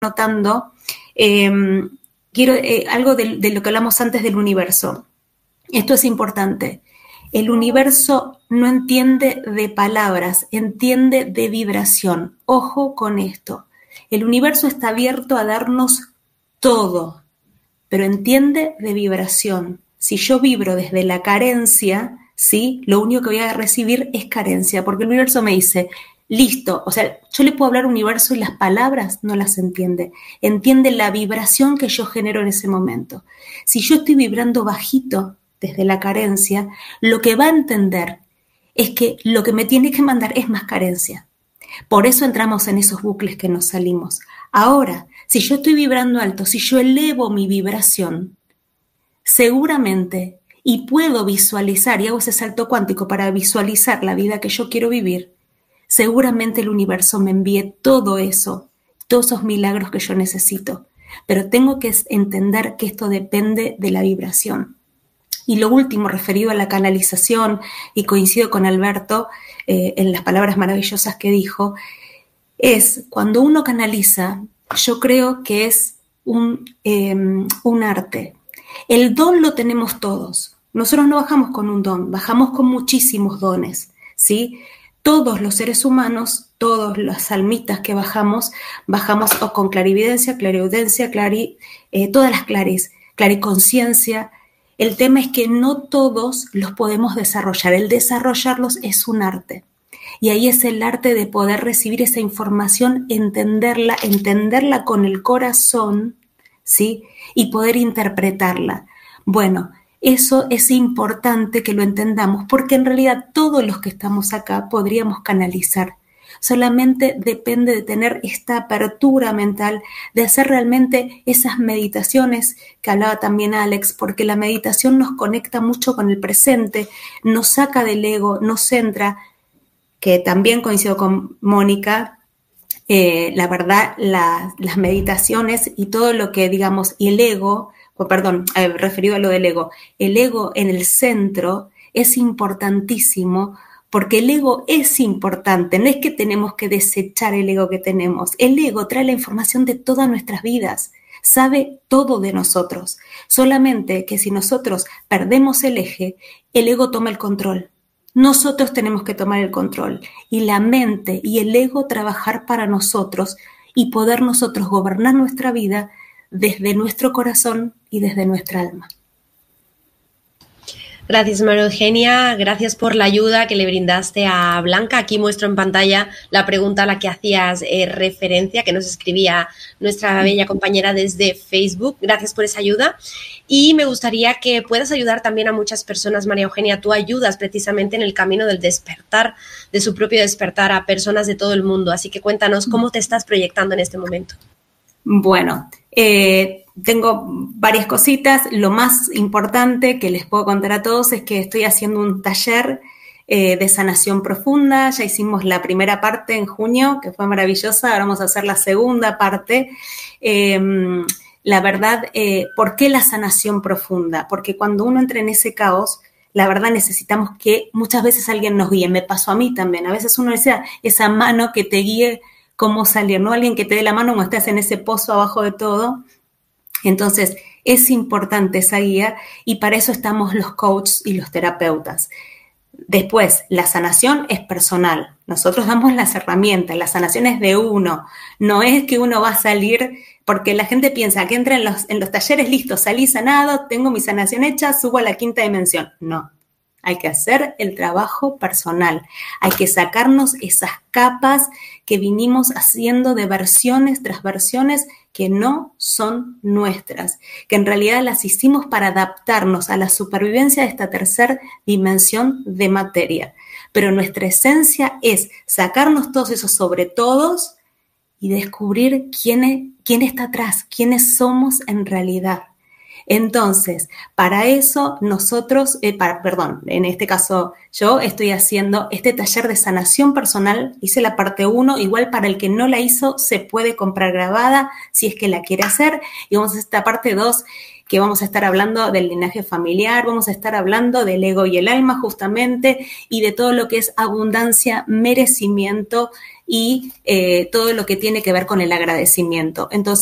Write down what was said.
notando, quiero algo de lo que hablamos antes del universo. Esto es importante. El universo no entiende de palabras, entiende de vibración. Ojo con esto. El universo está abierto a darnos todo, pero entiende de vibración. Si yo vibro desde la carencia, ¿sí? Lo único que voy a recibir es carencia, porque el universo me dice, listo, o sea, yo le puedo hablar al universo y las palabras no las entiende. Entiende la vibración que yo genero en ese momento. Si yo estoy vibrando bajito desde la carencia, lo que va a entender es que lo que me tiene que mandar es más carencia. Por eso entramos en esos bucles que nos salimos. Ahora, si yo estoy vibrando alto, si yo elevo mi vibración, seguramente, y puedo visualizar, y hago ese salto cuántico para visualizar la vida que yo quiero vivir, seguramente el universo me envíe todo eso, todos esos milagros que yo necesito. Pero tengo que entender que esto depende de la vibración. Y lo último, referido a la canalización, y coincido con Alberto en las palabras maravillosas que dijo, es cuando uno canaliza, yo creo que es un arte. El don lo tenemos todos. Nosotros no bajamos con un don, bajamos con muchísimos dones, ¿sí? Todos los seres humanos, todos las almitas que bajamos o con clarividencia, clariaudiencia, todas las clariconciencia. El tema es que no todos los podemos desarrollar. El desarrollarlos es un arte. Y ahí es el arte de poder recibir esa información, entenderla con el corazón, ¿sí? Y poder interpretarla. Bueno, eso es importante que lo entendamos, porque en realidad todos los que estamos acá podríamos canalizar. Solamente depende de tener esta apertura mental, de hacer realmente esas meditaciones que hablaba también Alex, porque la meditación nos conecta mucho con el presente, nos saca del ego, nos centra, que también coincido con Mónica, la verdad, las meditaciones y todo lo que digamos, y el ego, referido a lo del ego, el ego en el centro es importantísimo, porque el ego es importante, no es que tenemos que desechar el ego que tenemos. El ego trae la información de todas nuestras vidas, sabe todo de nosotros. Solamente que si nosotros perdemos el eje, el ego toma el control. Nosotros tenemos que tomar el control y la mente y el ego trabajar para nosotros y poder nosotros gobernar nuestra vida desde nuestro corazón y desde nuestra alma. Gracias, María Eugenia, gracias por la ayuda que le brindaste a Blanca. Aquí muestro en pantalla la pregunta a la que hacías referencia, que nos escribía nuestra bella compañera desde Facebook. Gracias por esa ayuda. Y me gustaría que puedas ayudar también a muchas personas, María Eugenia. Tú ayudas precisamente en el camino del despertar, de su propio despertar, a personas de todo el mundo. Así que cuéntanos cómo te estás proyectando en este momento. Bueno, tengo varias cositas. Lo más importante que les puedo contar a todos es que estoy haciendo un taller de sanación profunda. Ya hicimos la primera parte en junio, que fue maravillosa. Ahora vamos a hacer la segunda parte. La verdad, ¿por qué la sanación profunda? Porque cuando uno entra en ese caos, la verdad necesitamos que muchas veces alguien nos guíe. Me pasó a mí también. A veces uno desea esa mano que te guíe cómo salir, ¿no? Alguien que te dé la mano cuando estás en ese pozo abajo de todo. Entonces, es importante esa guía y para eso estamos los coaches y los terapeutas. Después, la sanación es personal. Nosotros damos las herramientas, la sanación es de uno. No es que uno va a salir, porque la gente piensa que entra en los talleres, listo, salí sanado, tengo mi sanación hecha, subo a la quinta dimensión. No. Hay que hacer el trabajo personal, hay que sacarnos esas capas que vinimos haciendo de versiones tras versiones que no son nuestras, que en realidad las hicimos para adaptarnos a la supervivencia de esta tercera dimensión de materia. Pero nuestra esencia es sacarnos todos esos sobre todos y descubrir quién está atrás, quiénes somos en realidad. Entonces, para eso nosotros, en este caso yo estoy haciendo este taller de sanación personal, hice la parte 1, igual para el que no la hizo se puede comprar grabada si es que la quiere hacer, y vamos a esta parte 2 que vamos a estar hablando del linaje familiar, vamos a estar hablando del ego y el alma justamente, y de todo lo que es abundancia, merecimiento y todo lo que tiene que ver con el agradecimiento. Entonces,